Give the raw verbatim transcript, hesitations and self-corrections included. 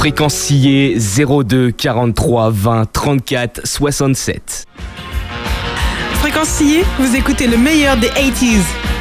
Fréquence sillée zéro deux quarante-trois vingt trente-quatre soixante-sept. Fréquence sillée, vous écoutez le meilleur des quatre-vingt-dix.